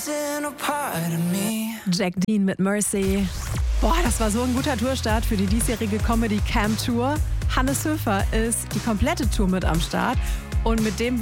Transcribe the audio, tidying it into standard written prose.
Jack Dean mit Mercy. Boah, das war so ein guter Tourstart für die diesjährige Comedy Camp Tour. Hannes Höfer ist die komplette Tour mit am Start und mit dem